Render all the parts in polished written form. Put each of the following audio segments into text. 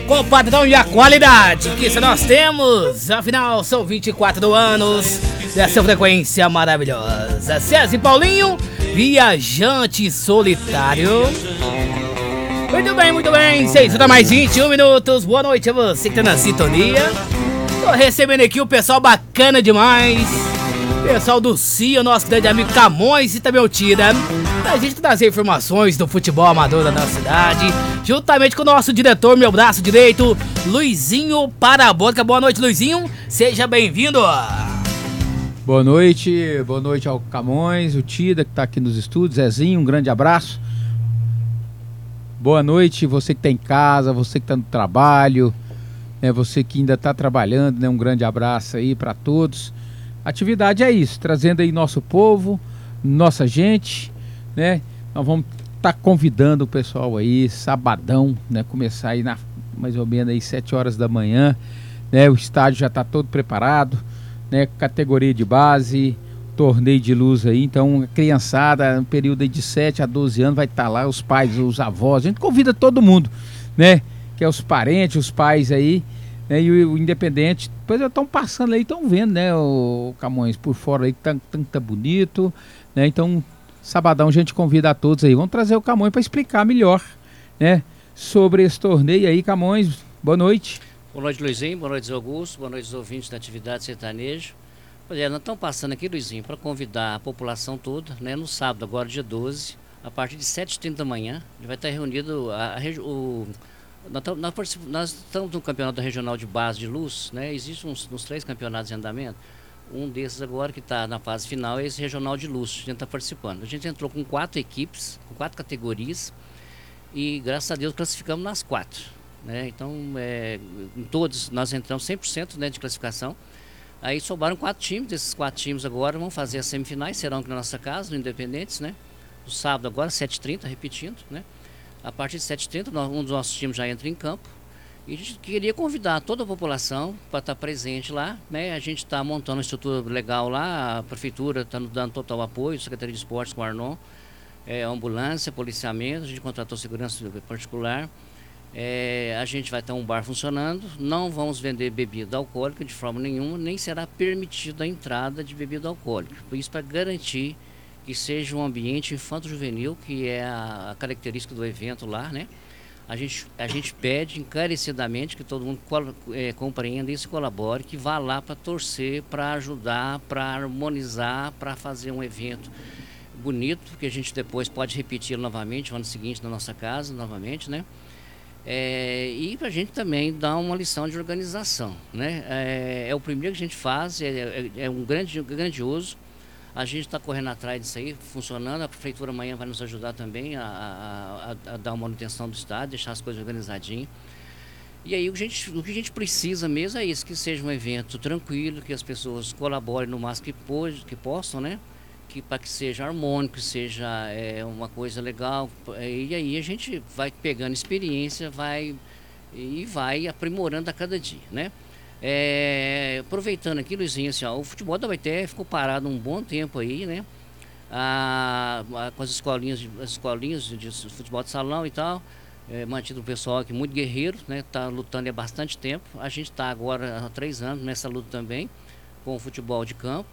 Com o padrão e a qualidade que nós temos. Afinal, são 24 anos dessa frequência maravilhosa. César e Paulinho, viajante solitário. Muito bem, 6 horas mais 21 minutos. Boa noite a você que tá na sintonia. Tô recebendo aqui o pessoal bacana demais. Pessoal do CIA, nosso grande amigo Camões e também o Tira, pra gente trazer informações do futebol amador da nossa cidade, juntamente com o nosso diretor, meu braço direito, Luizinho Parabólica. Boa noite, Luizinho, seja bem-vindo. Boa noite ao Camões, o Tida que tá aqui nos estúdios, Zezinho, um grande abraço. Boa noite, você que tá em casa, você que tá no trabalho, você que ainda tá trabalhando, um grande abraço aí para todos. A atividade é isso, trazendo aí nosso povo, nossa gente, Nós vamos estar convidando o pessoal aí, sabadão, começar aí mais ou menos aí 7 horas da manhã, O estádio já está todo preparado, Categoria de base, torneio de luz aí, então a criançada, no período aí de 7 a 12 anos vai estar lá, os pais, os avós, a gente convida todo mundo, Que é os parentes, os pais aí, e o Independente, depois já estão passando aí, estão vendo, o Camões por fora aí, que tá bonito, Então, sabadão a gente convida a todos aí, vamos trazer o Camões para explicar melhor, sobre esse torneio aí. Camões, boa noite. Boa noite, Luizinho, boa noite, Zé Augusto, boa noite, os ouvintes da atividade sertanejo. Olha, nós estamos passando aqui, Luizinho, para convidar a população toda, no sábado, agora dia 12, a partir de 7h30 da manhã, a gente vai estar reunido nós estamos no campeonato regional de base de luz, Existem uns 3 campeonatos em andamento. Um desses agora que está na fase final é esse regional de luz, a gente está participando. A gente entrou com 4 equipes, com 4 categorias e graças a Deus classificamos nas 4. Então, em todos nós entramos 100% de classificação. Aí sobraram 4 times, esses 4 times agora vão fazer as semifinais, serão aqui na nossa casa, no Independentes, No sábado agora, 7h30, repetindo, A partir de 7h30, um dos nossos times já entra em campo. E a gente queria convidar toda a população para estar presente lá, A gente está montando uma estrutura legal lá, a prefeitura está nos dando total apoio, Secretaria de Esportes com o Arnon, ambulância, policiamento, a gente contratou segurança particular. A gente vai ter um bar funcionando, não vamos vender bebida alcoólica de forma nenhuma, nem será permitida a entrada de bebida alcoólica. Por isso, para garantir que seja um ambiente infanto-juvenil, que é a característica do evento lá, A gente pede encarecidamente que todo mundo compreenda isso e colabore, que vá lá para torcer, para ajudar, para harmonizar, para fazer um evento bonito, que a gente depois pode repetir novamente no ano seguinte na nossa casa, novamente, E para a gente também dar uma lição de organização, É o primeiro que a gente faz, é um grandioso. A gente está correndo atrás disso aí, funcionando. A prefeitura amanhã vai nos ajudar também a dar uma manutenção do estádio, deixar as coisas organizadinhas. E aí o que a gente precisa mesmo é isso, que seja um evento tranquilo, que as pessoas colaborem no máximo que possam, para que seja harmônico, que seja uma coisa legal. E aí a gente vai pegando experiência, vai aprimorando a cada dia, Aproveitando aqui, Luizinho, o futebol da Baité ficou parado um bom tempo aí, com as escolinhas de futebol de salão e tal, mantido o pessoal aqui muito guerreiro, tá lutando há bastante tempo. A gente está agora há 3 anos nessa luta também, com o futebol de campo,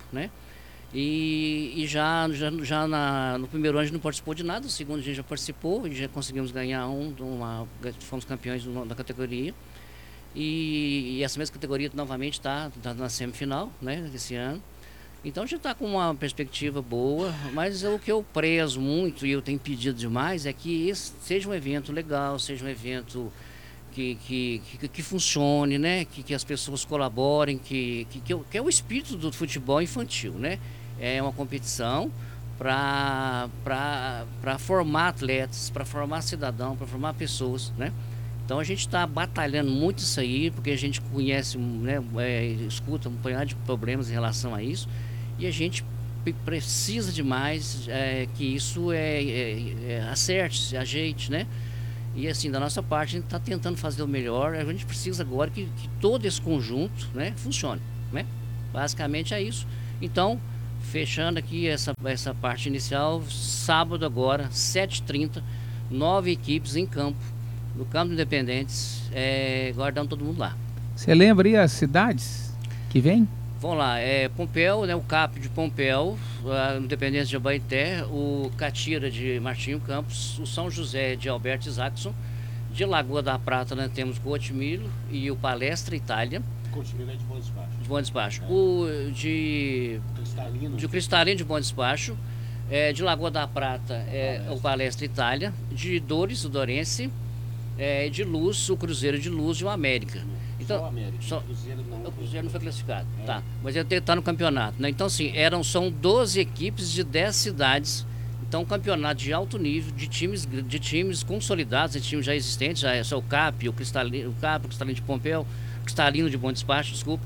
E já no primeiro ano a gente não participou de nada, no segundo a gente já participou e já conseguimos ganhar fomos campeões da categoria. E essa mesma categoria novamente está na semifinal, desse ano. Então a gente está com uma perspectiva boa, mas o que eu prezo muito e eu tenho pedido demais é que esse seja um evento legal, seja um evento que funcione, que as pessoas colaborem, que é o espírito do futebol infantil, É uma competição para formar atletas, para formar cidadão, para formar pessoas, Então a gente está batalhando muito isso aí, porque a gente conhece, escuta um punhado de problemas em relação a isso, e a gente precisa demais que isso acerte, se ajeite, E assim, da nossa parte, a gente está tentando fazer o melhor, a gente precisa agora que todo esse conjunto funcione, Basicamente é isso. Então, fechando aqui essa parte inicial, sábado agora, 7h30, 9 equipes em campo, no campo do Independentes, guardando todo mundo lá. Você lembra aí as cidades que vem? Vamos lá, Pompéu, né, o CAP de Pompéu, a Independência de Abaeté, o Catira de Martinho Campos, o São José de Alberto Isaacson, de Lagoa da Prata nós temos Cotimilo e o Palestra Itália. Cotimilo é de Bom Despacho. De Bom Despacho. O Cristalino de Bom Despacho, de Lagoa da Prata o Palestra Itália, de Dores, o Dorense, de Luz, o Cruzeiro de Luz e o América. Então, o América. O Cruzeiro não foi classificado, tá. Mas ele está no campeonato, né? Então, assim, são 12 equipes de 10 cidades. Então, um campeonato de alto nível, de times consolidados, de times já existentes, já é só o CAP, o Cristalino de Pompéu, o Cristalino de Bom Despacho, desculpa.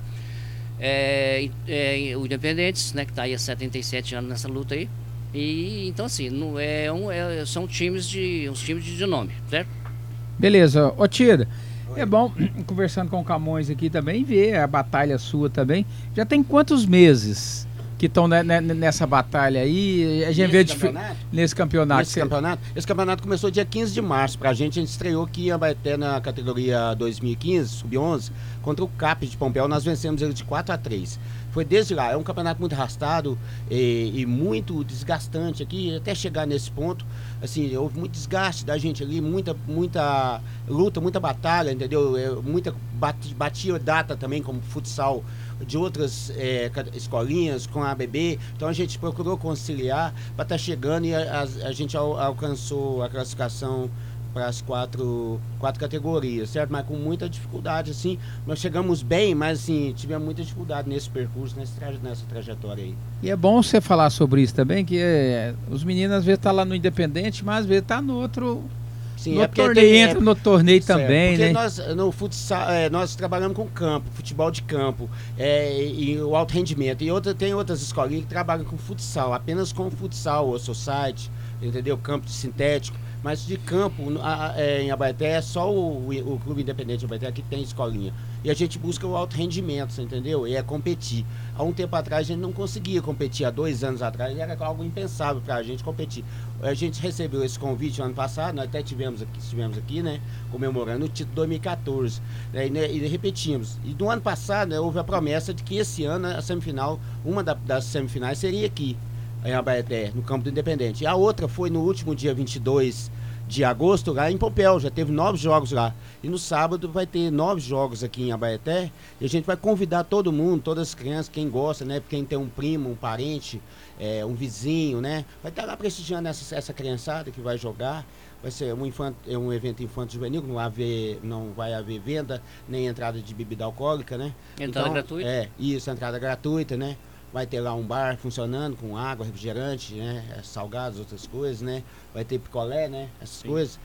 O Independentes, né, que está aí há 77 anos nessa luta aí. E, então, assim, são times de nome, certo? Beleza. Ô, Tira, é bom, conversando com o Camões aqui também, ver a batalha sua também. Já tem quantos meses que estão nessa batalha aí? A gente vê nesse campeonato. Esse campeonato começou dia 15 de março. Pra gente, a gente estreou aqui em Abaeté na categoria 2015, sub-11, contra o CAP de Pompéu. Nós vencemos ele de 4-3. Foi desde lá. É um campeonato muito arrastado e muito desgastante aqui, até chegar nesse ponto. Assim, houve muito desgaste da gente ali, muita luta, muita batalha, entendeu? Batia data também, como futsal de outras escolinhas com a ABB. Então a gente procurou conciliar para estar chegando e a gente alcançou a classificação para as quatro categorias, certo? Mas com muita dificuldade, assim. Nós chegamos bem, mas assim, tivemos muita dificuldade nesse percurso, nessa trajetória aí. E é bom você falar sobre isso também, que os meninos às vezes estão lá no Independente, mas às vezes estão no outro... Sim, no torneio, entra no torneio também, porque né? Nós, no futsal, nós trabalhamos com campo, futebol de campo, e o alto rendimento. E tem outras escolinhas que trabalham com futsal, apenas com futsal, o society, entendeu? Campo sintético. Mas de campo, em Abaeté, é só o Clube Independente de Abaeté que tem escolinha. E a gente busca o alto rendimento, entendeu? E competir. Há um tempo atrás a gente não conseguia competir, há 2 anos atrás era algo impensável para a gente competir. A gente recebeu esse convite no ano passado, nós até estivemos aqui, né, comemorando o título 2014, né, e repetimos. E no ano passado, né, houve a promessa de que esse ano a semifinal, uma das semifinais seria aqui, em Abaeté, no campo do Independente. E a outra foi no último dia 22 de agosto, lá em Pompéu, já teve 9 jogos lá. E no sábado vai ter 9 jogos aqui em Abaeté, e a gente vai convidar todo mundo, todas as crianças, quem gosta, né, quem tem um primo, um parente, um vizinho, né, vai estar lá prestigiando essa criançada que vai jogar. Vai ser um evento infanto-juvenil, não vai haver venda, nem entrada de bebida alcoólica, né. Entrada gratuita? Isso, entrada gratuita, né. Vai ter lá um bar funcionando com água, refrigerante, né? Salgados, outras coisas, né? Vai ter picolé, né? Essas Sim. coisas.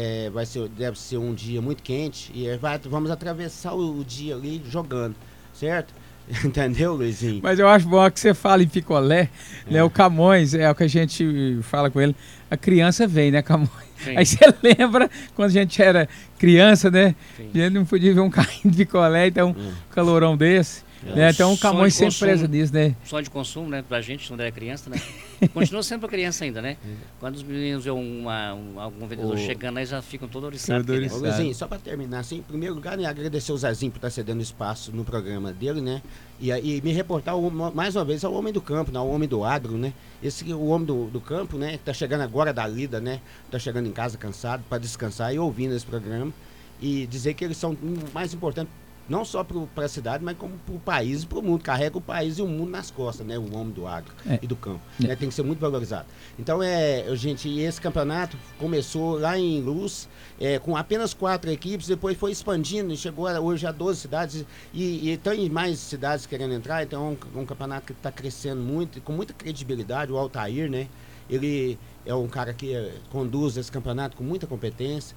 Deve ser um dia muito quente e vamos atravessar o dia ali jogando, certo? Entendeu, Luizinho? Mas eu acho bom que você fala em picolé, né? O Camões, é o que a gente fala com ele. A criança vem, né, Camões? Sim. Aí você lembra quando a gente era criança, né? Sim. A gente não podia ver um carrinho de picolé, então um calorão desse. Né? Então o Camões sempre preso nisso, né? Sonho de consumo, né? Pra gente, quando era criança, né? Continua sendo criança ainda, né? Quando os meninos veem algum vendedor chegando, aí já ficam todos oriçados. Luizinho, só pra terminar, assim, em primeiro lugar, né, agradecer o Zezinho por estar cedendo espaço no programa dele, né? E me reportar mais uma vez ao homem do campo, né? Ao homem do agro, né? O homem do campo, né? Que tá chegando agora da lida, né? Tá chegando em casa cansado para descansar e ouvindo esse programa. E dizer que eles são o mais importante, não só para a cidade, mas como para o país e para o mundo. Carrega o país e o mundo nas costas, né? O homem do agro e do campo. Né? Tem que ser muito valorizado. Então, gente, esse campeonato começou lá em Luz, com apenas 4 equipes, depois foi expandindo, chegou hoje a 12 cidades e tem mais cidades querendo entrar. Então, é um campeonato que está crescendo muito, com muita credibilidade. O Altair, né? Ele é um cara que conduz esse campeonato com muita competência.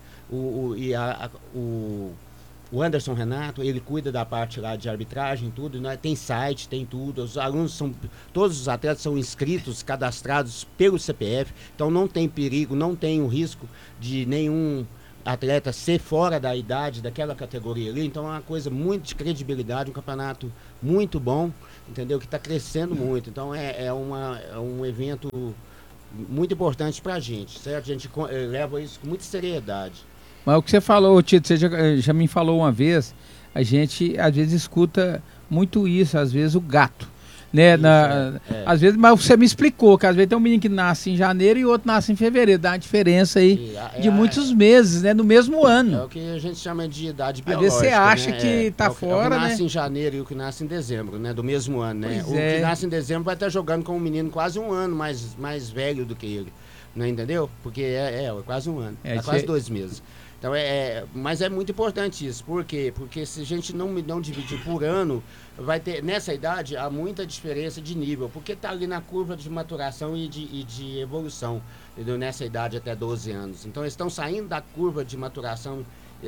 O Anderson Renato, ele cuida da parte lá de arbitragem, tudo, né? Tem site, tem tudo. Os alunos todos os atletas são inscritos, cadastrados pelo CPF, então não tem perigo, não tem o risco de nenhum atleta ser fora da idade daquela categoria ali. Então é uma coisa muito de credibilidade, um campeonato muito bom, entendeu? Que está crescendo muito. Então é um evento muito importante para a gente, certo? A gente leva isso com muita seriedade. Mas o que você falou, Tito, você já me falou uma vez, a gente às vezes escuta muito isso, às vezes o gato, né? Às vezes, mas você me explicou que às vezes tem um menino que nasce em janeiro e outro nasce em fevereiro, dá uma diferença aí de muitos meses, né? No mesmo ano. É o que a gente chama de idade Às biológica. vezes você acha né? que tá fora, o que né? nasce em janeiro e o que nasce em dezembro, né? Do mesmo ano, né? Pois o é. que nasce em dezembro vai estar jogando com um menino quase um ano mais velho do que ele. Não entendeu? Porque é quase um ano. É quase 2 meses. Então mas é muito importante isso. Por quê? Porque se a gente não dividir por ano, vai ter, nessa idade, há muita diferença de nível. Porque está ali na curva de maturação e de evolução, entendeu? Nessa idade até 12 anos. Então eles estão saindo da curva de maturação,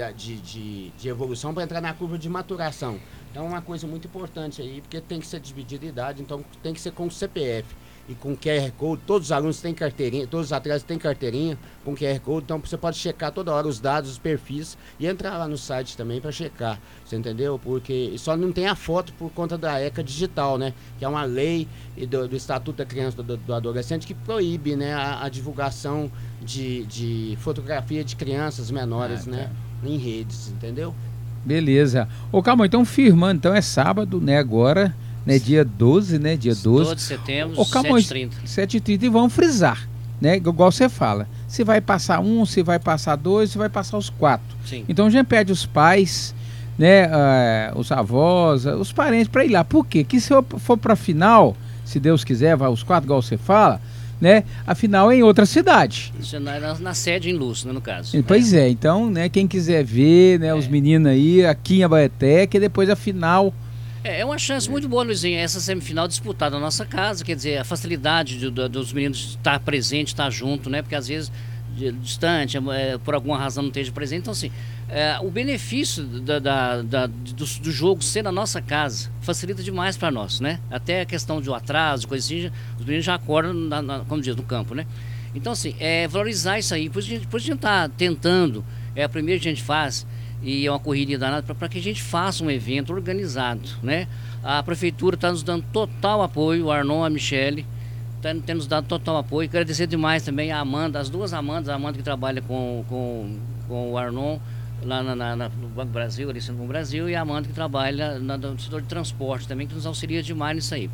de evolução, para entrar na curva de maturação. Então é uma coisa muito importante aí, porque tem que ser dividida a idade, então tem que ser com o CPF. E com QR Code, todos os alunos têm carteirinha, todos os atletas têm carteirinha com QR Code, então você pode checar toda hora os dados, os perfis e entrar lá no site também para checar, você entendeu? Porque só não tem a foto por conta da ECA digital, né? Que é uma lei do Estatuto da Criança e do Adolescente que proíbe, né, a divulgação de fotografia de crianças menores, né, em redes, entendeu? Beleza. Ô, calma, então firmando, então é sábado, né, agora... Né, dia 12, né? Dia 12 de setembro, 7h30. 7h30 e vamos frisar, né? Igual você fala. Se vai passar um, se vai passar dois, se vai passar os 4. Sim. Então a gente pede os pais, né? Os avós, os parentes para ir lá. Por quê? Que se eu for pra final, se Deus quiser, vai os 4, igual você fala, né? A final é em outra cidade. Isso na sede em Luz, né, no caso. Pois é, então, né? Quem quiser ver, né? Os meninos aí, aqui em Abaeté, que depois a final... É uma chance muito boa, Luizinho, essa semifinal disputada na nossa casa, quer dizer, a facilidade dos meninos estar presente, estar junto, né? Porque às vezes distante, por alguma razão não esteja presente. Então, assim, o benefício do jogo ser na nossa casa facilita demais para nós, né? Até a questão de atraso, coisa assim, os meninos já acordam, como diz, no campo, né? Então, assim, valorizar isso aí. Por isso a gente está tentando, a primeira que a gente faz, e é uma correria danada para que a gente faça um evento organizado, né? A prefeitura está nos dando total apoio, o Arnon, a Michele, tem nos dado total apoio. Quero agradecer demais também a Amanda, as duas Amandas, a Amanda que trabalha com o Arnon lá no Banco Brasil, ali no Banco Brasil, e a Amanda que trabalha no setor de transporte também, que nos auxilia demais nisso aí.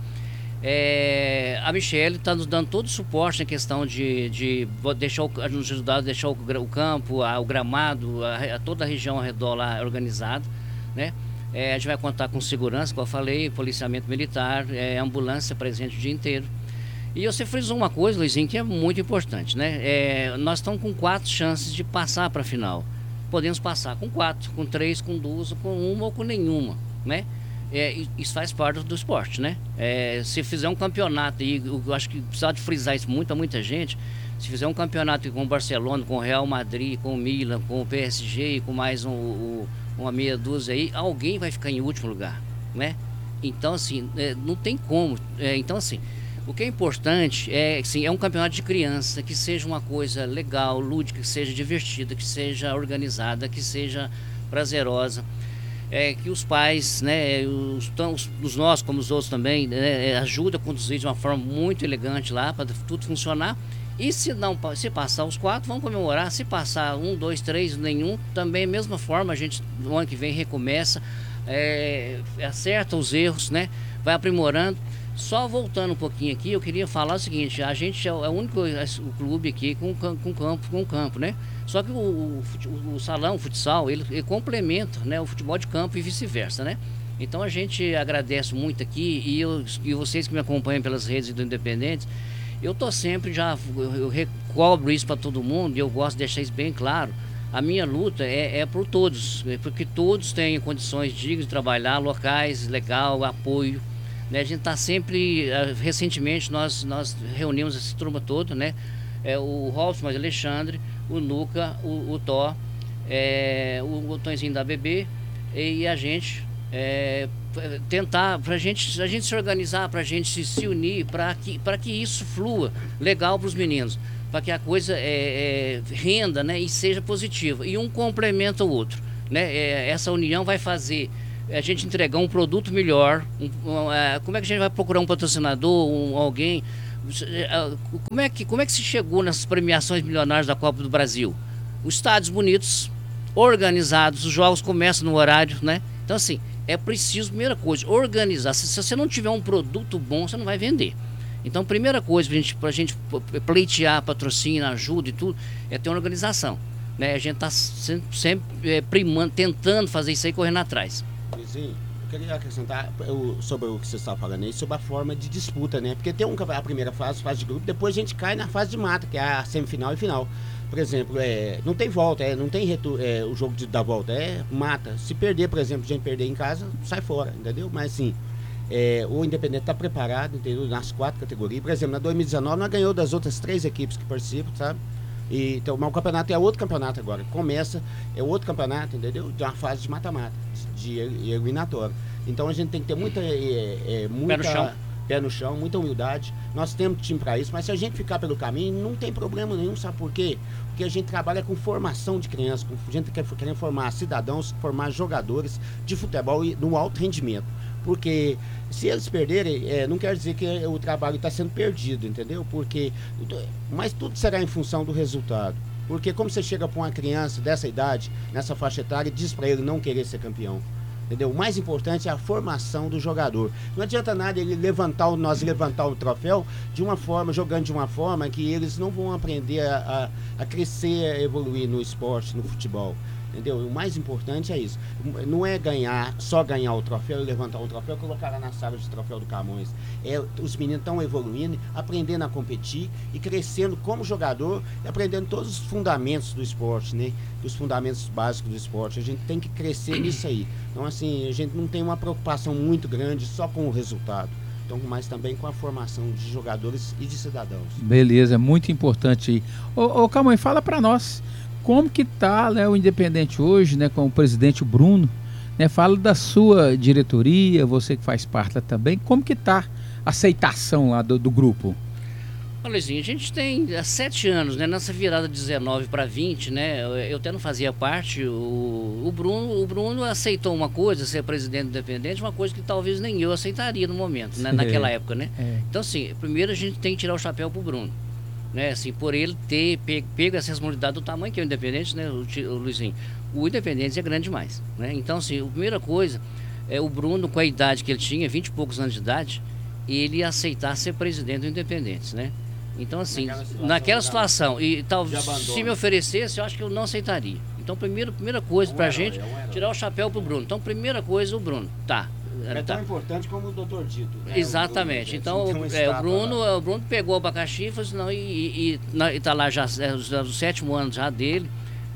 A Michele está nos dando todo o suporte na questão de deixar nos ajudar a deixar o campo, o gramado, toda a região ao redor lá organizada, né? A gente vai contar com segurança, como eu falei, policiamento militar, ambulância presente o dia inteiro. E você frisou uma coisa, Luizinho, que é muito importante, né? Nós estamos com 4 chances de passar para a final. Podemos passar com 4, com 3, com 2, com 1 ou com nenhuma, né? Isso faz parte do esporte, né? Se fizer um campeonato, e eu acho que precisa de frisar isso muita gente, se fizer um campeonato com o Barcelona, com o Real Madrid, com o Milan, com o PSG e com mais uma meia dúzia aí, alguém vai ficar em último lugar, né? Então, assim, não tem como. Então, assim, o que é importante assim, é um campeonato de criança, que seja uma coisa legal, lúdica, que seja divertida, que seja organizada, que seja prazerosa. Que os pais, né, os nós como os outros também, ajudam a conduzir de uma forma muito elegante lá para tudo funcionar. E se passar os 4, vamos comemorar. Se passar 1, 2, 3, nenhum, também mesma forma, a gente no ano que vem recomeça, acerta os erros, né, vai aprimorando. Só voltando um pouquinho aqui, eu queria falar o seguinte: a gente é o único clube aqui com campo, né? Só que o salão, o futsal, ele complementa, né, o futebol de campo e vice-versa, né? Então a gente agradece muito aqui, e vocês que me acompanham pelas redes do Independente, eu tô sempre eu recobro isso para todo mundo, e eu gosto de deixar isso bem claro. A minha luta é por todos, porque todos têm condições dignas de trabalhar, locais, legal, apoio. A gente está sempre, recentemente nós reunimos essa turma toda, né? O Robson, o Alexandre, o Nuca, o Tó, o Tonzinho da BB, e a gente tentar, para a gente se organizar, para a gente se unir, para que isso flua legal para os meninos, para que a coisa renda, né, e seja positiva, e um complementa o outro, né? Essa união vai fazer a gente entregar um produto melhor. Como é que a gente vai procurar um patrocinador, alguém? Como é que se chegou nessas premiações milionárias da Copa do Brasil? Os estádios bonitos, organizados, os jogos começam no horário, né? Então assim, é preciso, primeira coisa, organizar. Se você não tiver um produto bom, você não vai vender. Então, primeira coisa pra gente pleitear patrocínio, ajuda e tudo, é ter uma organização, né? A gente tá sempre primando, tentando fazer isso aí, correndo atrás. Sim, eu queria acrescentar sobre o que você está falando aí, sobre a forma de disputa, né? Porque tem a primeira fase de grupo, depois a gente cai na fase de mata, que é a semifinal e final. Por exemplo, não tem volta, não tem o jogo da volta, mata. Se perder, por exemplo, a gente perder em casa, sai fora, entendeu? Mas assim, o Independente está preparado, entendeu? Nas 4 categorias. Por exemplo, na 2019 nós ganhamos das outras 3 equipes que participam, sabe? Então, mas o campeonato é outro campeonato agora. Começa, é outro campeonato, entendeu? De uma fase de mata-mata, de eliminatório. Então a gente tem que ter muita pé no chão, muita humildade. Nós temos time para isso, mas se a gente ficar pelo caminho, não tem problema nenhum, sabe por quê? Porque a gente trabalha com formação de crianças, a gente quer formar cidadãos, formar jogadores de futebol e no alto rendimento. Porque se eles perderem, não quer dizer que o trabalho está sendo perdido, entendeu? Mas tudo será em função do resultado. Porque como você chega para uma criança dessa idade, nessa faixa etária, e diz para ele não querer ser campeão, entendeu? O mais importante é a formação do jogador. Não adianta nada ele nós levantar o troféu de uma forma, jogando de uma forma que eles não vão aprender a crescer, a evoluir no esporte, no futebol. Entendeu? O mais importante é isso. Não é só ganhar o troféu e levantar o troféu e colocar lá na sala de troféu do Camões. Os meninos estão evoluindo, aprendendo a competir e crescendo como jogador e aprendendo todos os fundamentos do esporte, né? Os fundamentos básicos do esporte. A gente tem que crescer nisso aí. Então, assim, a gente não tem uma preocupação muito grande só com o resultado. Então, mas também com a formação de jogadores e de cidadãos. Beleza, muito importante aí. Ô Camões, fala para nós. Como que tá, né, o Independente hoje, né, com o presidente Bruno, né, fala da sua diretoria, você que faz parte lá também, como que tá a aceitação lá do grupo? Olha, Luizinho, a gente tem há 7 anos, né, nessa virada de 19 para 20, né, eu até não fazia parte, o Bruno aceitou uma coisa, ser presidente do Independente, uma coisa que talvez nem eu aceitaria no momento, né, naquela época, né. Então, assim, primeiro a gente tem que tirar o chapéu pro Bruno. Né, assim, por ele ter pego essa responsabilidade do tamanho que é o Independente, né, o Luizinho, o Independente é grande demais, né? Então, assim, a primeira coisa é o Bruno, com a idade que ele tinha, 20 e poucos anos de idade, ele aceitar ser presidente do Independente, né? Então, assim, naquela situação e talvez se me oferecesse, eu acho que eu não aceitaria. Então, primeira coisa pra gente, tirar o chapéu pro Bruno. Então, primeira coisa, o Bruno, é tão importante como o Dr. Dito. Né? Exatamente. Então, o Bruno pegou o abacaxi e falou assim, não, e tá lá já, os 7º ano já dele.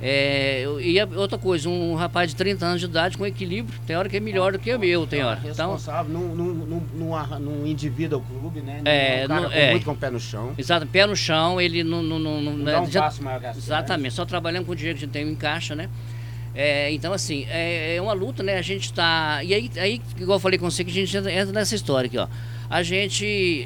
E outra coisa, um rapaz de 30 anos de idade com equilíbrio, tem hora que é melhor do que o meu, tem hora. Responsável, num indivíduo clube, né? Muito com o pé no chão. Exato, pé no chão, ele não dá um passo maior que a exatamente, só trabalhando com o dinheiro que a gente tem em caixa, né? Então, assim, é uma luta, né? A gente tá... E aí, igual eu falei com você, que a gente entra nessa história aqui, ó. A gente...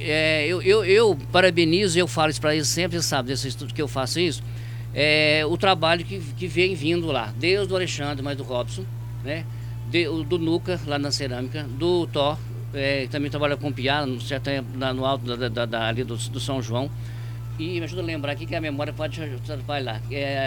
eu parabenizo, eu falo isso pra eles sempre, eles sabem desse estudo que eu faço isso, o trabalho que vem vindo lá, desde o Alexandre, mas do Robson, né? Do Nuca, lá na cerâmica, do Thor, também trabalha com piá, no alto ali do São João. E me ajuda a lembrar aqui que a memória pode atrapalhar.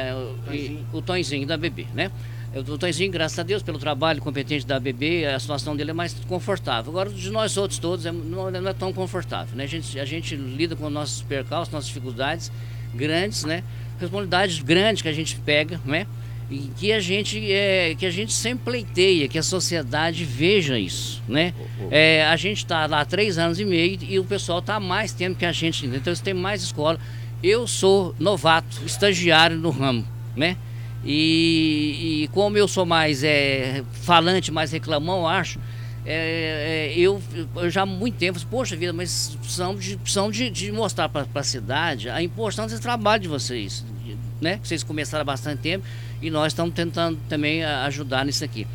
O Tonzinho da BB, né? O Tonzinho, graças a Deus, pelo trabalho competente da BB, a situação dele é mais confortável. Agora, de nós outros todos, não é tão confortável, né? A gente lida com nossos percalços, nossas dificuldades grandes, né? Responsabilidades grandes que a gente pega, né? E que a gente sempre pleiteia, que a sociedade veja isso, né? A gente está lá há 3 anos e meio e o pessoal está há mais tempo que a gente, então eles têm mais escola. Eu sou novato, estagiário no ramo, né? E como eu sou mais falante, mais reclamão, eu acho, eu já há muito tempo, poxa vida, mas precisamos de mostrar para a cidade a importância do trabalho de vocês, né? Vocês começaram há bastante tempo e nós estamos tentando também ajudar nisso aqui.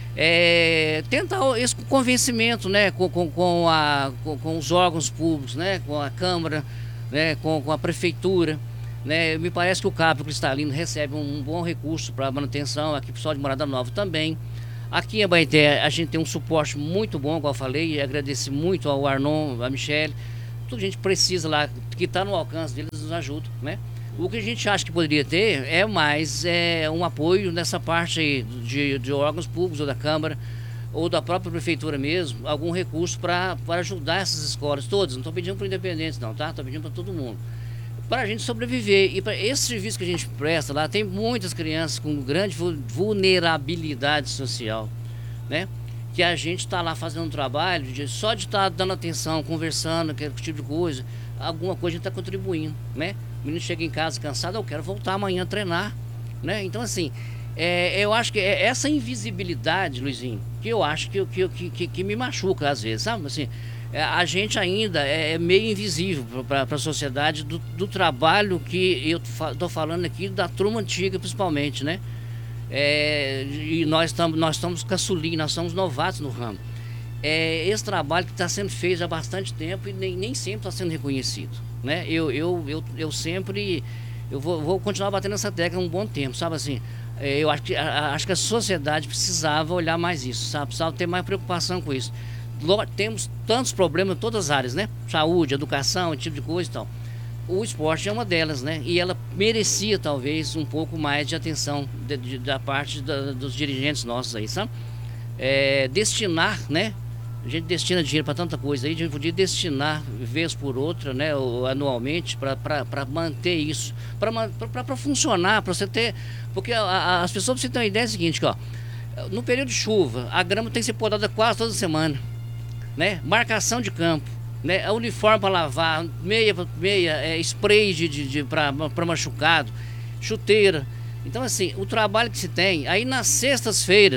Tentar esse convencimento, né? Com os órgãos públicos, né? Com a Câmara, né? Com a Prefeitura. Né? Me parece que o CAP Cristalino recebe um bom recurso para manutenção, aqui o pessoal de Morada Nova também. Aqui em Abaeté a gente tem um suporte muito bom, como eu falei, e agradeço muito ao Arnon, a Michele, tudo que a gente precisa lá, que está no alcance deles, nos ajuda, né? O que a gente acha que poderia ter é mais um apoio nessa parte aí de órgãos públicos ou da Câmara ou da própria Prefeitura mesmo, algum recurso para ajudar essas escolas todas. Não estou pedindo para o Independente não, tá? Estou pedindo para todo mundo. Para a gente sobreviver. E para esse serviço que a gente presta lá, tem muitas crianças com grande vulnerabilidade social, né? Que a gente está lá fazendo um trabalho, só de estar dando atenção, conversando, aquele tipo de coisa, alguma coisa a gente está contribuindo, né? O menino chega em casa cansado, eu quero voltar amanhã a treinar, né? Então, assim, eu acho que é essa invisibilidade, Luizinho, que eu acho que me machuca às vezes, sabe? Assim, a gente ainda é meio invisível para a sociedade do trabalho que eu estou falando aqui, da turma antiga principalmente, né? E nós estamos caçulinhos, nós somos novatos no ramo. Esse trabalho que está sendo feito há bastante tempo e nem sempre está sendo reconhecido, né? Eu sempre vou continuar batendo nessa tecla um bom tempo, sabe assim? Eu acho que a sociedade precisava olhar mais isso, sabe? Precisava ter mais preocupação com isso. Temos tantos problemas em todas as áreas, né? Saúde, educação, esse tipo de coisa e tal. O esporte é uma delas, né? E ela merecia, talvez, um pouco mais de atenção da parte dos dirigentes nossos aí, sabe? Destinar, né? A gente destina dinheiro para tanta coisa aí, a gente podia destinar, vez por outra, né? Ou anualmente, para manter isso, para funcionar, para você ter... Porque as pessoas precisam ter uma ideia seguinte, que, ó, no período de chuva, a grama tem que ser podada quase toda semana, né? Marcação de campo, né? Uniforme para lavar, meia, spray para machucado, chuteira. Então, assim, o trabalho que se tem, aí na sexta-feira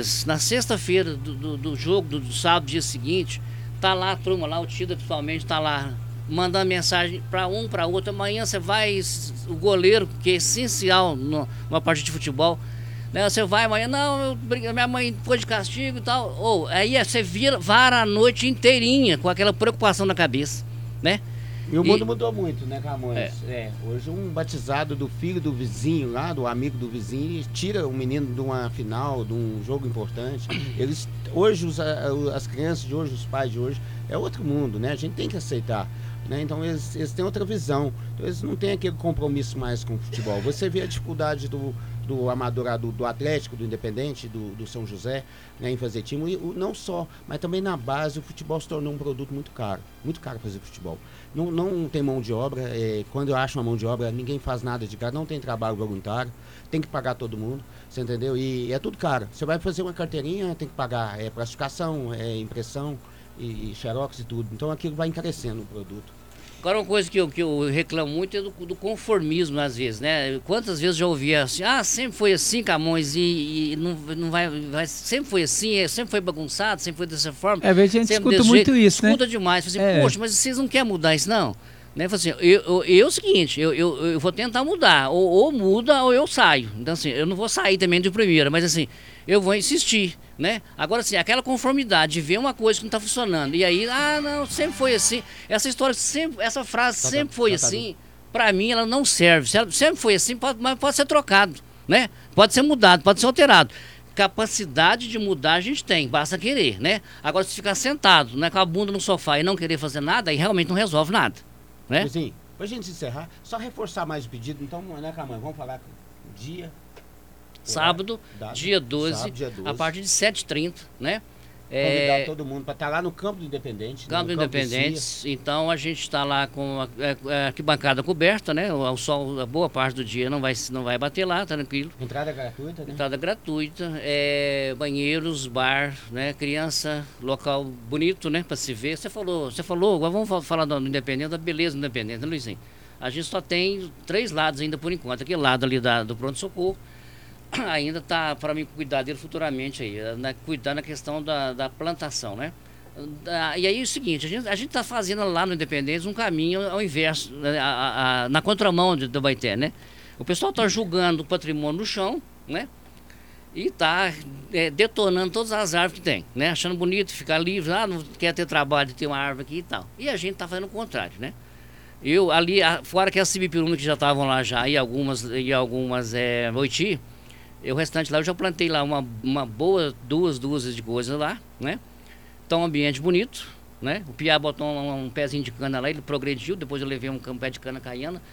do jogo, do sábado, dia seguinte, tá lá a turma, lá o Tida principalmente, tá lá mandando mensagem para para outro. Amanhã você vai, o goleiro, que é essencial numa partida de futebol, né? Você vai amanhã, não, minha mãe foi de castigo e tal. Aí você vara a noite inteirinha com aquela preocupação na cabeça, né? E o mundo mudou muito, né, Camões? Hoje um batizado do filho do vizinho lá, do amigo do vizinho, tira o menino de uma final, de um jogo importante. Hoje as crianças de hoje, os pais de hoje, é outro mundo, né? A gente tem que aceitar, né? Então eles têm outra visão. Então, eles não têm aquele compromisso mais com o futebol. Você vê a dificuldade do amador, do Atlético, do Independente, do São José, né, em fazer time, e não só, mas também na base o futebol se tornou um produto muito caro fazer futebol. Não tem mão de obra, quando eu acho uma mão de obra, ninguém faz nada de graça, não tem trabalho voluntário, tem que pagar todo mundo, você entendeu? E é tudo caro. Você vai fazer uma carteirinha, tem que pagar classificação, impressão, e xerox e tudo. Então aquilo vai encarecendo o produto. Agora, uma coisa que eu reclamo muito é do conformismo, às vezes, né? Quantas vezes já ouvi assim, sempre foi assim, Camões, e não vai, sempre foi assim, sempre foi bagunçado, sempre foi dessa forma. A gente escuta muito isso, né? Escuta demais, assim, poxa, mas vocês não querem mudar isso, não? Né? Assim, é o seguinte, eu vou tentar mudar, ou muda ou eu saio. Então, assim, eu não vou sair também de primeira, mas assim, eu vou insistir, né? Agora, assim, aquela conformidade de ver uma coisa que não está funcionando, e aí, não, sempre foi assim, essa frase sempre foi assim, para mim ela não serve. Se ela sempre foi assim, mas pode ser trocado, né? Pode ser mudado, pode ser alterado. Capacidade de mudar a gente tem, basta querer, né? Agora, se ficar sentado, né, com a bunda no sofá e não querer fazer nada, aí realmente não resolve nada, né? Assim, pra gente encerrar, só reforçar mais o pedido, então, né, Camões, vamos falar dia... Sábado, dia 12, a partir de 7h30, né? Convidar todo mundo para estar lá no Campo do Independente. Campo do Independente. Então a gente está lá com a arquibancada coberta, né? O sol, a boa parte do dia não vai bater lá, tranquilo. Entrada gratuita, né? Entrada gratuita, banheiros, bar, né? Criança, local bonito, né? Para se ver. Você falou, agora vamos falar do Independente, da beleza do Independente, né, Luizinho? A gente só tem 3 lados ainda por enquanto. Aquele lado ali do pronto-socorro ainda tá para mim cuidar dele futuramente aí, cuidar na questão da plantação, né? E aí é o seguinte, a gente tá fazendo lá no Independência um caminho ao inverso, né? Na contramão do Baité, né? O pessoal tá julgando o patrimônio no chão, né? E tá detonando todas as árvores que tem, né? Achando bonito, ficar livre, não quer ter trabalho de ter uma árvore aqui e tal. E a gente tá fazendo o contrário, né? Eu ali, fora que as cibipirunas que já estavam lá já, e algumas oiti, o restante lá, eu já plantei lá uma boa 2 dúzias de coisas lá, né? Então, um ambiente bonito, né? O Piá botou um pezinho de cana lá, ele progrediu, depois eu levei um pé de cana caiana,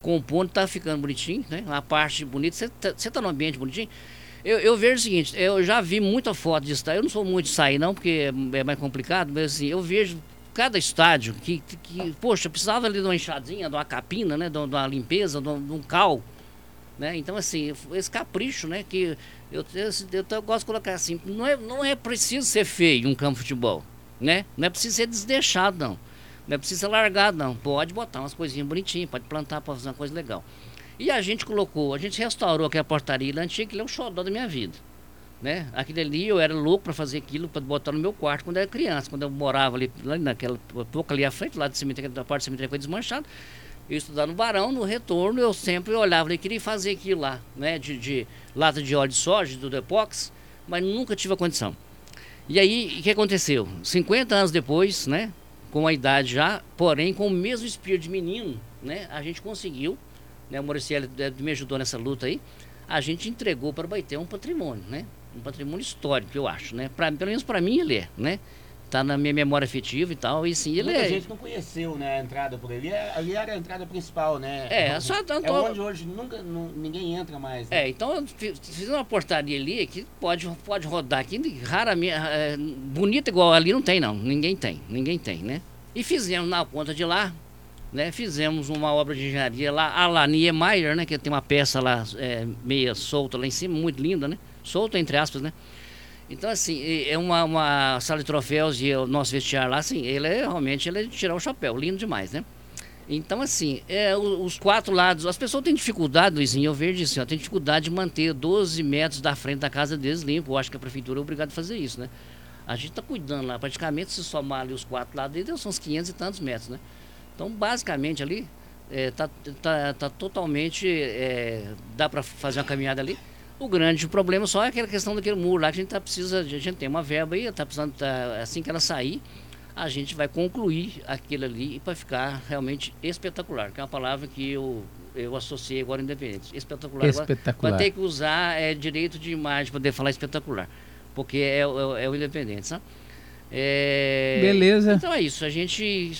compondo, tá ficando bonitinho, né? A parte bonita, você tá num ambiente bonitinho. Eu vejo o seguinte, eu já vi muita foto de estádio, eu não sou muito de sair não, porque é mais complicado, mas assim, eu vejo cada estádio poxa, precisava ali de uma enxadinha, de uma capina, né? De uma limpeza, de um cal, né? Então assim, esse capricho, né? Que eu gosto de colocar assim, não é preciso ser feio um campo de futebol, né? Não é preciso ser desleixado, não. Não é preciso ser largado, não. Pode botar umas coisinhas bonitinhas, pode plantar, pode fazer uma coisa legal. E a gente restaurou aquela portaria antiga, que é o xodó da minha vida, né? Aquilo ali, eu era louco para fazer aquilo, para botar no meu quarto quando eu era criança, quando eu morava ali, lá naquela pouco ali à frente, lá do cemitério, da parte do cemitério foi desmanchado. Eu estudava no Barão, no retorno, eu sempre olhava e queria fazer aquilo lá, né? De lata de óleo de soja, do Depox, mas nunca tive a condição. E aí, o que aconteceu? 50 anos depois, né? Com a idade já, porém com o mesmo espírito de menino, né? A gente conseguiu, né? O Mauriciello me ajudou nessa luta aí. A gente entregou para o Abaeté um patrimônio, né? Um patrimônio histórico, eu acho, né? Pelo menos para mim ele é, né? Tá na minha memória afetiva e tal, e sim, ele Muita gente não conheceu, né, a entrada por ali. Ali era a entrada principal, né? Só tanto... É onde hoje ninguém entra mais. Né? Então eu fiz uma portaria ali que pode rodar aqui, raramente, bonita igual ali não tem não, ninguém tem, né? E fizemos na ponta de lá, né, fizemos uma obra de engenharia lá, a la Niemeyer, né, que tem uma peça lá meia solta lá em cima, muito linda, né? Solta entre aspas, né? Então, assim, é uma sala de troféus e o nosso vestiário lá, assim, ele é de tirar o chapéu, lindo demais, né? Então, assim, os quatro lados, as pessoas têm dificuldade, Luizinho, eu vejo assim, tem dificuldade de manter 12 metros da frente da casa deles limpo. Eu acho que a prefeitura é obrigada a fazer isso, né? A gente está cuidando lá, praticamente, se somar ali os quatro lados dele, são uns 500 e tantos metros, né? Então, basicamente, ali, tá totalmente, dá para fazer uma caminhada ali. O grande problema só é aquela questão daquele muro lá que a gente tem uma verba aí, tá precisando, assim que ela sair, a gente vai concluir aquilo ali para ficar realmente espetacular, que é uma palavra que eu associei agora independente. Espetacular. Espetacular. Vai ter que usar direito de imagem para poder falar espetacular, porque é o independente, sabe? Beleza. Então é isso, a gente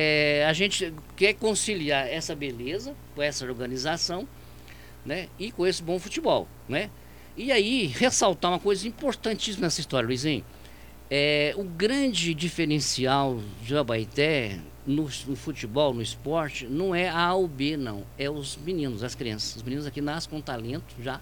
quer conciliar essa beleza com essa organização, né? E com esse bom futebol, né? E aí, ressaltar uma coisa importantíssima nessa história, Luizinho. O grande diferencial de Abaeté no futebol, no esporte, não é A ou B, não. É os meninos, as crianças. Os meninos aqui nascem com talento já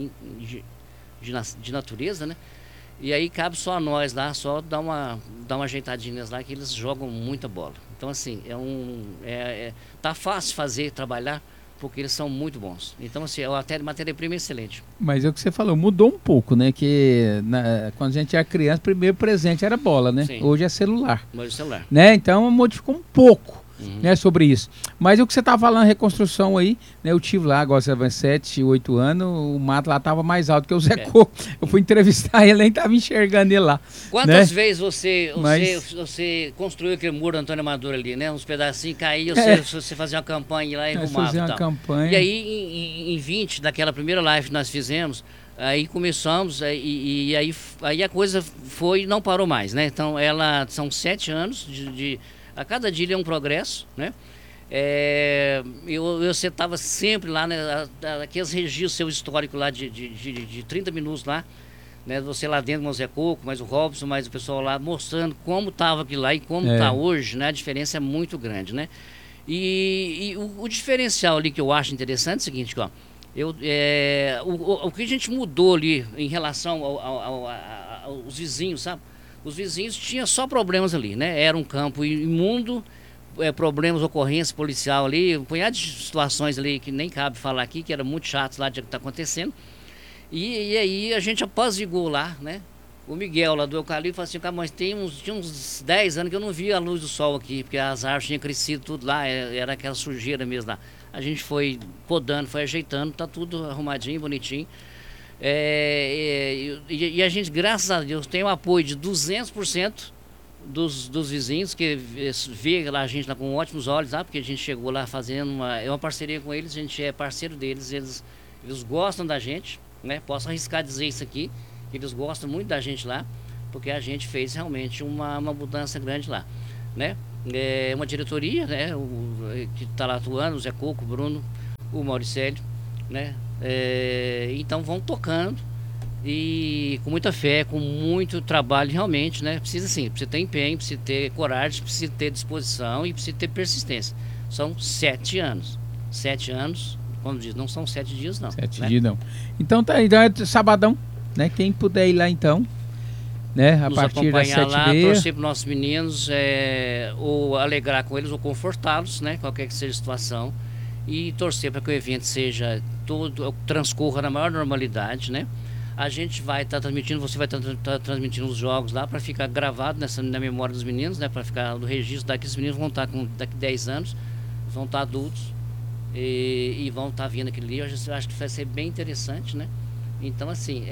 de natureza, né? E aí cabe só a nós lá, só dar uma ajeitadinha lá, que eles jogam muita bola. Então, assim, tá fácil trabalhar, porque eles são muito bons. Então, assim, até matéria-prima é excelente. Mas é o que você falou, mudou um pouco, né? Que quando a gente era criança, o primeiro presente era bola, né? Sim. Hoje é celular. Hoje é celular. Né? Então modificou um pouco, né, sobre isso. Mas o que você estava falando, reconstrução aí, né? Eu tive lá, agora você vai 7, 8 anos, o mato lá estava mais alto que o Zé Coco. Eu fui entrevistar ele, nem estava enxergando ele lá. Quantas né? vezes você construiu aquele muro do Antônio Amador ali, né? Uns pedacinhos caíam, você fazia uma campanha lá e arrumava e tal. Campanha. E aí, em 20, daquela primeira live que nós fizemos, aí começamos, e aí a coisa não parou mais, né? Então, são 7 anos a cada dia é um progresso, né? Você estava sempre lá, né? Aqueles registros, seu histórico lá de 30 minutos lá, né? Você lá dentro com o Zé Coco, mais o Robson, mais o pessoal lá, mostrando como estava aquilo lá e como está hoje, né? A diferença é muito grande, né? E o diferencial ali que eu acho interessante é o seguinte, ó. O que a gente mudou ali em relação aos vizinhos, sabe? Os vizinhos tinham só problemas ali, né? Era um campo imundo, problemas, ocorrência policial ali, um punhado de situações ali que nem cabe falar aqui, que era muito chato lá de que está acontecendo. E aí a gente apaziguou lá, né? O Miguel lá do Eucalipto falou assim, cara, mas tinha uns 10 anos que eu não via a luz do sol aqui, porque as árvores tinham crescido tudo lá, era aquela sujeira mesmo lá. A gente foi podando, foi ajeitando, tá tudo arrumadinho, bonitinho. E a gente, graças a Deus, tem o apoio de 200% dos vizinhos, que vê lá a gente lá com ótimos olhos, porque a gente chegou lá fazendo uma parceria com eles, a gente é parceiro deles, eles gostam da gente, né? Posso arriscar dizer isso aqui, eles gostam muito da gente lá, porque a gente fez realmente uma mudança grande lá, né? Uma diretoria, né? Que está lá atuando, o Zé Coco, o Bruno, o Mauricélio, né? Então vão tocando e com muita fé, com muito trabalho realmente, né? Precisa ter empenho, precisa ter coragem, precisa ter disposição e precisa ter persistência. São 7 anos. 7 anos, como diz, não são 7 dias não. 7 né? dias não. Então então é sabadão, né? Quem puder ir lá então, né? A Nos partir das acompanhar lá, 7h30. torcer para nossos meninos, ou alegrar com eles, ou confortá-los, né? Qualquer que seja a situação. E torcer para que o evento seja transcorra na maior normalidade, né? A gente vai estar transmitindo, você vai estar transmitindo os jogos lá para ficar gravado na memória dos meninos, né? Para ficar no registro daqui, os meninos vão estar daqui 10 anos, vão estar adultos e vão estar vendo aquele livro. Eu acho que vai ser bem interessante, né? Então, assim,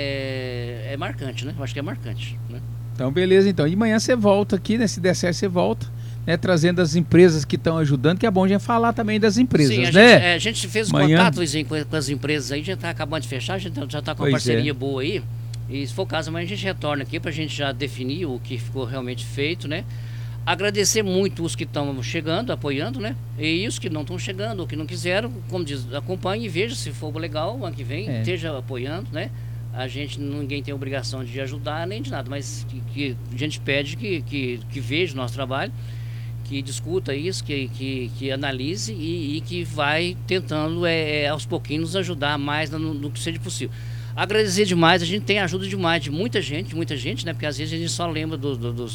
é marcante, né? Eu acho que é marcante, né? Então, beleza, então. E amanhã você volta aqui, né? Se der certo, você volta, né? Trazendo as empresas que estão ajudando, que é bom a gente falar também das empresas, Sim, né? A gente fez um Amanhã... contato, Luizinho, com as empresas aí, a gente está acabando de fechar, a gente já está com uma parceria boa aí. E se for o caso, amanhã a gente retorna aqui para a gente já definir o que ficou realmente feito, né? Agradecer muito os que estão chegando, apoiando, né? E os que não estão chegando, ou que não quiseram, como diz, acompanhe e veja se for legal, o ano que vem, esteja apoiando, né? Ninguém tem obrigação de ajudar nem de nada, mas que a gente pede que veja o nosso trabalho, que discuta isso, que analise e que vai tentando aos pouquinhos nos ajudar mais no que seja possível. Agradecer demais, a gente tem ajuda demais de muita gente, né? Porque às vezes a gente só lembra dos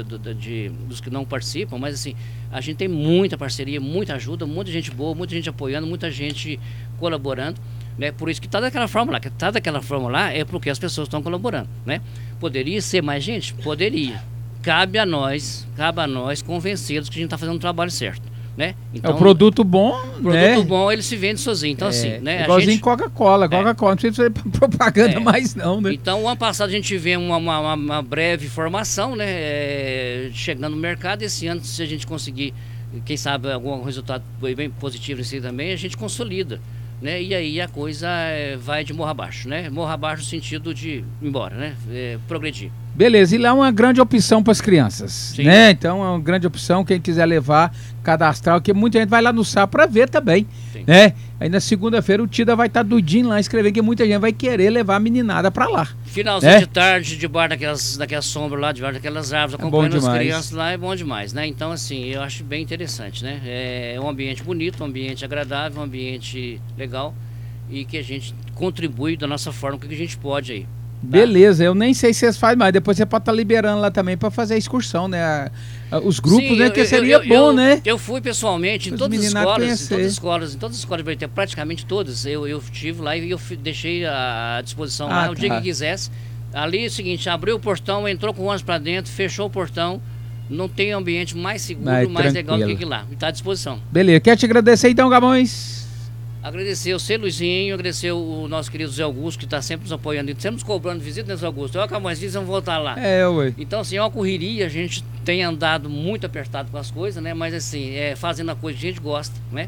que não participam, mas assim, a gente tem muita parceria, muita ajuda, muita gente boa, muita gente apoiando, muita gente colaborando, né? Por isso que tá daquela forma lá, é porque as pessoas estão colaborando, né? Poderia ser mais gente? Poderia. Cabe a nós convencê-los que a gente está fazendo um trabalho certo. Né? Então, é o produto bom, né? Bom, ele se vende sozinho. Então, assim, né? Igualzinho Coca-Cola. Coca-Cola não precisa fazer propaganda mais, não, né? Então, o ano passado a gente tivemos uma breve formação, né? Chegando no mercado. Esse ano, se a gente conseguir, quem sabe, algum resultado bem positivo em si também, a gente consolida, né? E aí a coisa vai de morro abaixo, né? Morro abaixo no sentido de ir embora, né? Progredir. Beleza, e lá é uma grande opção para as crianças, Sim. né? Então é uma grande opção, quem quiser levar, cadastrar, porque muita gente vai lá no SAP para ver também, Sim. né? Aí na segunda-feira o Tida vai estar doidinho lá escrevendo que muita gente vai querer levar a meninada para lá. Finalzinho de tarde, debaixo daquelas sombras lá, debaixo daquelas árvores, acompanhando as crianças lá, é bom demais, né? Então, assim, eu acho bem interessante, né? É um ambiente bonito, um ambiente agradável, um ambiente legal e que a gente contribui da nossa forma, o que a gente pode aí. Beleza, eu nem sei se vocês fazem mais, depois você pode estar liberando lá também para fazer a excursão, né? Os grupos, sim, né? Que seria bom, né? Eu fui pessoalmente em todas as escolas, vai ter praticamente todas. Eu estive lá e eu deixei à disposição lá o dia que quisesse. Ali é o seguinte, abriu o portão, entrou com o ônibus para dentro, fechou o portão. Não tem ambiente mais seguro, mais legal do que aquilo lá. Está à disposição. Beleza, quero te agradecer então, Gamões. Agradecer o seu Luizinho, agradecer o nosso querido Zé Augusto, que está sempre nos apoiando, sempre nos cobrando visita, né, Zé Augusto? Eu acabo, mas vamos voltar lá. Ué. Então, assim, é uma correria, a gente tem andado muito apertado com as coisas, né? Mas, assim, fazendo a coisa que a gente gosta, né?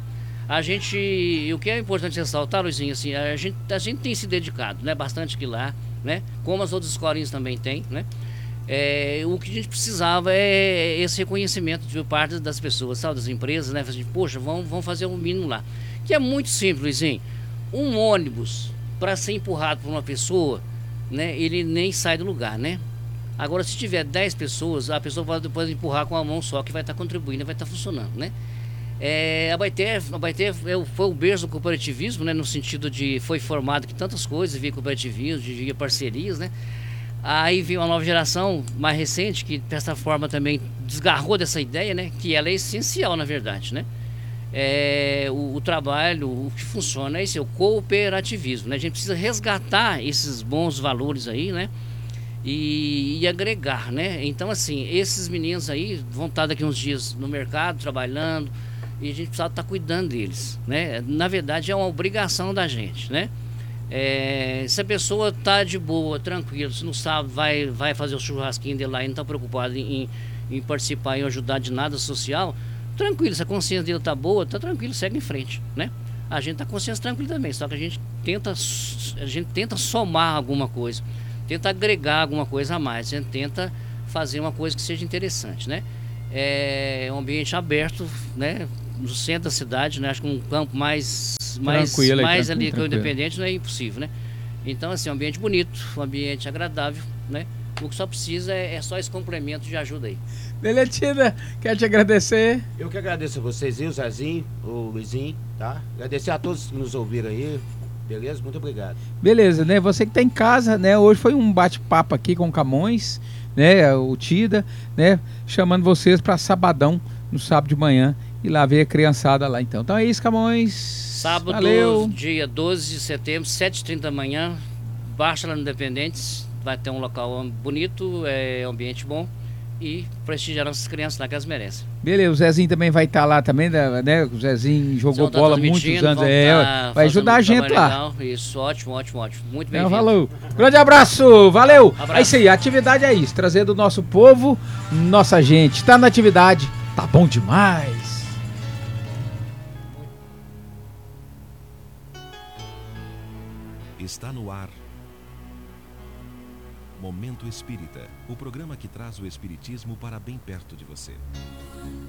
O que é importante ressaltar, Luizinho, assim, a gente tem se dedicado, né? Bastante aqui lá, né? Como as outras escolinhas também têm, né? O que a gente precisava é esse reconhecimento de parte das pessoas, sabe? Das empresas, né? Assim, poxa, vamos fazer um mínimo lá. Que é muito simples, Luizinho. Um ônibus, para ser empurrado por uma pessoa, né, ele nem sai do lugar, né? Agora, se tiver 10 pessoas, a pessoa pode depois empurrar com a mão só, que vai estar contribuindo, vai estar funcionando, né? A Baité foi o berço do cooperativismo, né, no sentido de foi formado que tantas coisas, via cooperativismo, via parcerias, né? Aí veio uma nova geração mais recente, que dessa forma também desgarrou dessa ideia, né? Que ela é essencial, na verdade, né? O trabalho, o que funciona é esse, o cooperativismo, né? A gente precisa resgatar esses bons valores aí, né? E agregar, né? Então, assim, esses meninos aí vão estar daqui uns dias no mercado, trabalhando, e a gente precisa estar cuidando deles, né? Na verdade, é uma obrigação da gente, né? Se a pessoa está de boa, tranquilo, se não sabe, vai fazer o churrasquinho dele lá e não está preocupado em participar e ajudar de nada social, tranquilo, se a consciência dele está boa, está tranquilo, segue em frente, né? A gente está com a consciência tranquila também, só que a gente tenta somar alguma coisa, tenta agregar alguma coisa a mais, a gente tenta fazer uma coisa que seja interessante, né? É um ambiente aberto, né? No centro da cidade, né? Acho que um campo mais Tranquilo, mais tranquilo, ali que o tranquilo. Independente não é impossível, né? Então, assim, um ambiente bonito, um ambiente agradável, né? O que só precisa é só esse complemento de ajuda aí. Beleza, Tida, quero te agradecer. Eu que agradeço a vocês, o Zezinho, o Luizinho, tá? Agradecer a todos que nos ouviram aí, beleza? Muito obrigado. Beleza, né? Você que tá em casa, né? Hoje foi um bate-papo aqui com o Camões, né? O Tida, né? Chamando vocês para sabadão, no sábado de manhã, e lá ver a criançada lá, então. Então é isso, Camões. Sábado, Valeu. dia 12 de setembro, 7h30 da manhã, baixa lá no Independentes, vai ter um local bonito, ambiente bom e prestigiar nossas crianças lá que elas merecem. Beleza, o Zezinho também vai estar lá também, né? O Zezinho jogou Vão tá bola muitos transmitindo, anos, vão tá vai ajudar a fazendo um gente trabalho lá. legal. Isso, ótimo. Muito bem. Falou. Grande abraço, valeu. Abraço. É isso aí, a atividade é isso, trazendo o nosso povo, nossa gente. Tá na atividade, tá bom demais. Está no ar Momento Espírita, o programa que traz o espiritismo para bem perto de você.